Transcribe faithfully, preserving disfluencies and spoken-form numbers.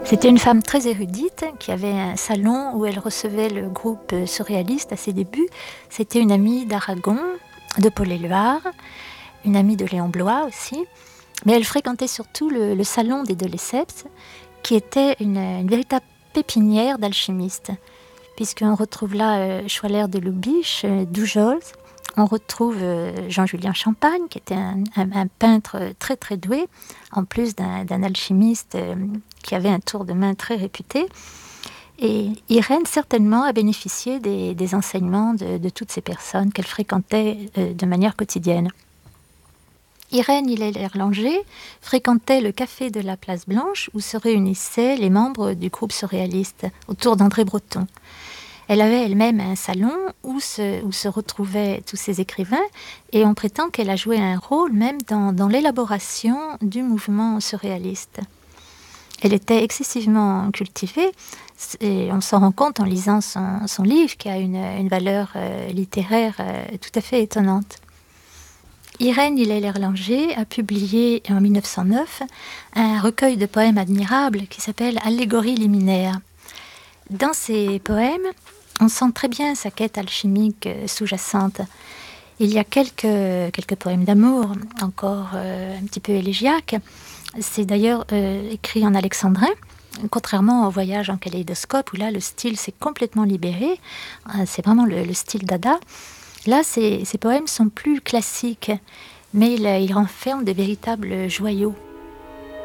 C'était une femme très érudite qui avait un salon où elle recevait le groupe surréaliste à ses débuts. C'était une amie d'Aragon, de Paul Éluard, une amie de Léon Bloy aussi. Mais elle fréquentait surtout le, le salon des de Lesseps, qui était une, une véritable pépinière d'alchimistes, puisqu'on retrouve là euh, Schwaller de Lubich, euh, Doujols, on retrouve euh, Jean-Julien Champagne, qui était un, un, un peintre très très doué, en plus d'un, d'un alchimiste euh, qui avait un tour de main très réputé. Et Irène, certainement, a bénéficié des, des enseignements de, de toutes ces personnes qu'elle fréquentait euh, de manière quotidienne. Irène Hillel-Erlanger fréquentait le café de la Place Blanche où se réunissaient les membres du groupe surréaliste autour d'André Breton. Elle avait elle-même un salon où se, où se retrouvaient tous ces écrivains et on prétend qu'elle a joué un rôle même dans, dans l'élaboration du mouvement surréaliste. Elle était excessivement cultivée et on s'en rend compte en lisant son, son livre qui a une, une valeur euh, littéraire euh, tout à fait étonnante. Irène Hillel-Erlanger a publié en mille neuf cent neuf un recueil de poèmes admirables qui s'appelle « Allégorie liminaire ». Dans ces poèmes, on sent très bien sa quête alchimique sous-jacente. Il y a quelques, quelques poèmes d'amour, encore euh, un petit peu élégiaques. C'est d'ailleurs euh, écrit en alexandrin, contrairement au voyage en kaléidoscope, où là, le style s'est complètement libéré. C'est vraiment le, le style dada. Là, ces, ces poèmes sont plus classiques, mais ils, ils renferment de véritables joyaux.